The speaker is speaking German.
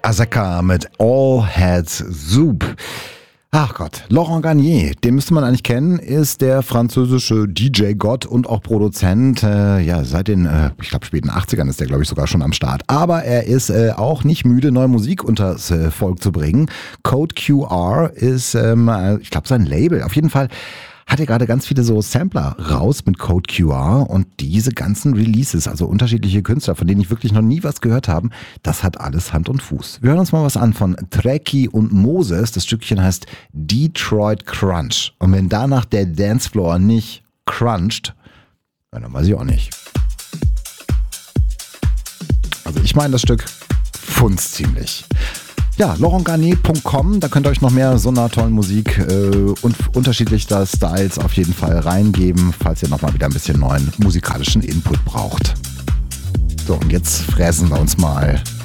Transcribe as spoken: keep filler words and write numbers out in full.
Azeka mit All Heads Soup. Ach Gott, Laurent Garnier, den müsste man eigentlich kennen, ist der französische D J-Gott und auch Produzent. Äh, ja, seit den, äh, ich glaube, späten achtzigern ist der, glaube ich, sogar schon am Start. Aber er ist äh, auch nicht müde, neue Musik unters äh, Volk zu bringen. Code Q R ist, ähm, ich glaube, sein Label. Auf jeden Fall hat er gerade ganz viele so Sampler raus mit Code Q R und diese ganzen Releases, also unterschiedliche Künstler, von denen ich wirklich noch nie was gehört habe, das hat alles Hand und Fuß. Wir hören uns mal was an von Treki und Moses. Das Stückchen heißt Detroit Crunch. Und wenn danach der Dancefloor nicht cruncht, dann weiß ich auch nicht. Also ich meine das Stück funzt ziemlich. Ja, laurent garnier punkt com, da könnt ihr euch noch mehr so einer tollen Musik äh, und unterschiedlichster Styles auf jeden Fall reingeben, falls ihr nochmal wieder ein bisschen neuen musikalischen Input braucht. So, und jetzt fräsen wir uns mal